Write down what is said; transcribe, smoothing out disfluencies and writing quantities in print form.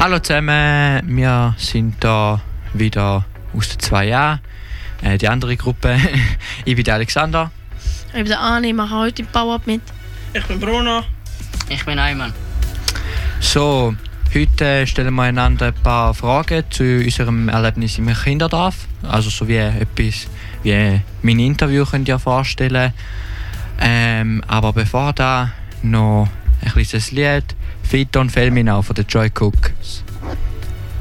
Hallo zusammen, wir sind da wieder aus der 2a, die andere Gruppe. Ich bin der Alexander. Ich bin der Ani, ich mache heute im Bauab mit. Ich bin Bruno. Ich bin Ayman. So, heute stellen wir einander ein paar Fragen zu unserem Erlebnis im Kinderdorf. Also so wie etwas wie mein Interview könnt ihr vorstellen. Aber bevor da noch ein kleines Lied. Vito und Felminau von den Joy Cooks.